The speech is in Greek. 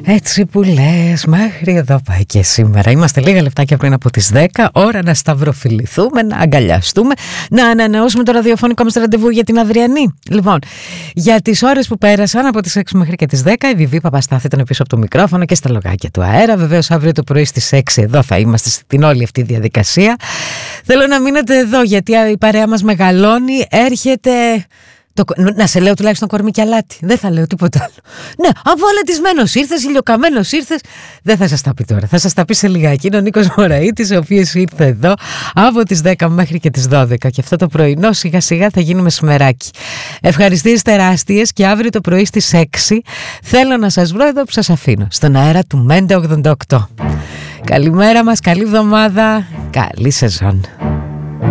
Έτσι που λες, μέχρι εδώ πάει και σήμερα. Είμαστε λίγα λεπτάκια πριν από τις 10. Ώρα να σταυροφιληθούμε, να αγκαλιαστούμε, να ανανεώσουμε το ραδιοφωνικό μας ραντεβού για την αυριανή. Λοιπόν, για τις ώρες που πέρασαν από τις 6 μέχρι και τις 10, η Βιβί Παπαστάθη ήταν πίσω από το μικρόφωνο και στα λογάκια του αέρα. Βεβαίως, αύριο το πρωί στις 6 εδώ θα είμαστε στην όλη αυτή διαδικασία. Θέλω να μείνετε εδώ, γιατί η παρέα μας μεγαλώνει. Έρχεται. Να σε λέω τουλάχιστον κορμί και αλάτι. Δεν θα λέω τίποτα άλλο. Ναι, αβολετισμένος ήρθες, ηλιοκαμένος ήρθες. Δεν θα σας τα πει τώρα. Θα σας τα πει σε λιγάκι. Είναι ο Νίκος Μωραΐτης, ο οποίος ήρθε εδώ από τις 10 μέχρι και τις 12. Και αυτό το πρωινό σιγά σιγά θα γίνει μεσημεράκι. Ευχαριστίες τεράστιες και αύριο το πρωί στις 6 θέλω να σας βρω εδώ που σας αφήνω. Στον αέρα του Μέντε 88. Καλημέρα μας, καλή εβδομάδα, καλή σεζόν.